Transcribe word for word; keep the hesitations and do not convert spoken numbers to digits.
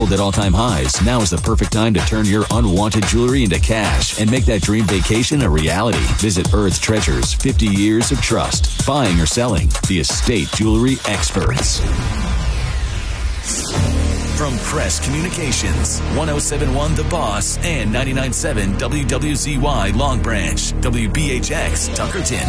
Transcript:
at all-time highs, now is the perfect time to turn your unwanted jewelry into cash and make that dream vacation a reality. Visit Earth Treasures, fifty years of trust. Buying or selling, the estate jewelry experts. From Press Communications, one oh seven point one The Boss and ninety-nine point seven W W Z Y Long Branch, W B H X Tuckerton.